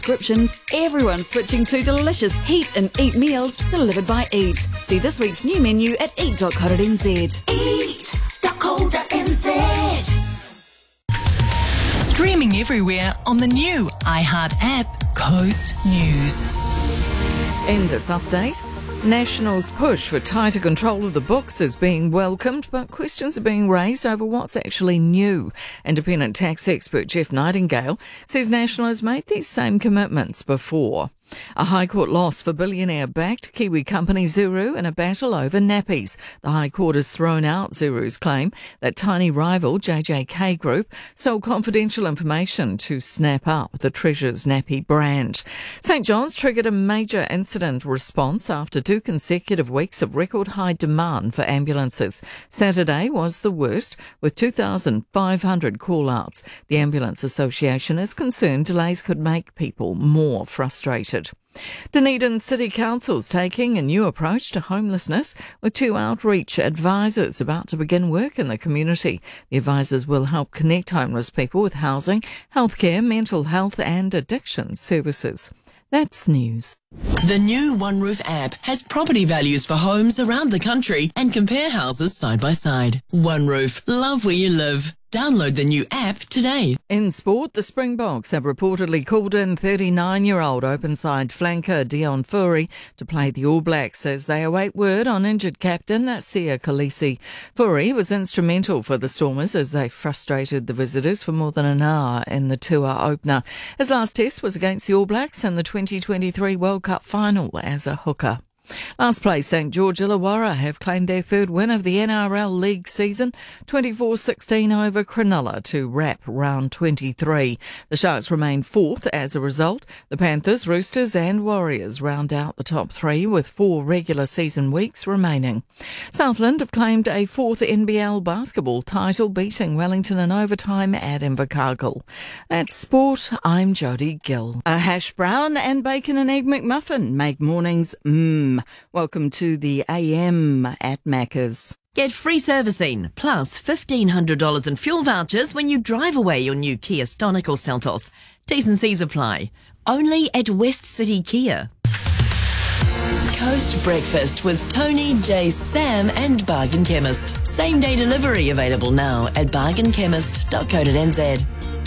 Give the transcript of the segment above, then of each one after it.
Subscriptions, everyone's switching to delicious Heat and Eat meals delivered by Eat. See this week's new menu at eat.co.nz. Eat.co.nz. Streaming everywhere on the new iHeart app, Coast News. In this update, National's push for tighter control of the books is being welcomed, but questions are being raised over what's actually new. Independent tax expert Jeff Nightingale says National has made these same commitments before. A High Court loss for billionaire-backed Kiwi company Zuru in a battle over nappies. The High Court has thrown out Zuru's claim that tiny rival JJK Group sold confidential information to snap up the Treasure's nappy brand. St John's triggered a major incident response after 2 consecutive weeks of record high demand for ambulances. Saturday was the worst, with 2,500 call-outs. The Ambulance Association is concerned delays could make people more frustrated. Dunedin City Council's taking a new approach to homelessness, with 2 outreach advisors about to begin work in the community. The advisors will help connect homeless people with housing, healthcare, mental health and addiction services. That's news. The new OneRoof app has property values for homes around the country and compare houses side by side. OneRoof, love where you live. Download the new app today. In sport, the Springboks have reportedly called in 39-year-old open-side flanker Dion Fourie to play the All Blacks as they await word on injured captain Sia Khaleesi. Fourie was instrumental for the Stormers as they frustrated the visitors for more than an hour in the tour opener. His last test was against the All Blacks in the 2023 World Cup final as a hooker. Last place, St George Illawarra have claimed their 3rd win of the NRL League season, 24-16 over Cronulla to wrap round 23. The Sharks remain 4th as a result. The Panthers, Roosters and Warriors round out the top 3 with 4 regular season weeks remaining. Southland have claimed a 4th NBL basketball title, beating Wellington in overtime at Invercargill. That's sport. I'm Jodie Gill. A hash brown and bacon and egg McMuffin make mornings Welcome to the AM at Macca's. Get free servicing, plus $1,500 in fuel vouchers when you drive away your new Kia Stonic or Seltos. T's and C's apply. Only at West City Kia. Coast Breakfast with Tony, Jace, Sam and Bargain Chemist. Same day delivery available now at bargainchemist.co.nz.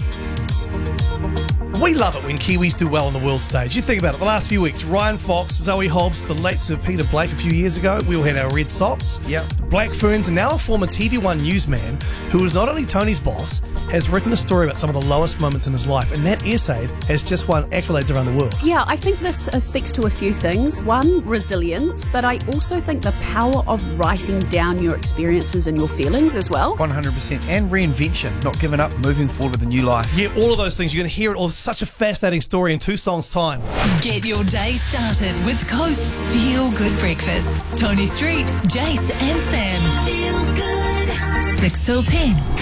We love it when Kiwis do well on the world stage. You think about it, the last few weeks, Ryan Fox, Zoe Hobbs, the late Sir Peter Blake a few years ago, we all had our Red Sox, the Black Ferns, and now a former TV1 newsman who is not only Tony's boss, has written a story about some of the lowest moments in his life, and that essay has just won accolades around the world. Yeah, I think this speaks to a few things. One, resilience, but I also think the power of writing down your experiences and your feelings as well. 100%. And reinvention, not giving up, moving forward with a new life. Yeah, all of those things. You're going to hear it all. Such a fascinating story in 2 songs' time. Get your day started with Coast's Feel Good Breakfast. Tony Street, Jace and Sam. Feel good. 6 till 10.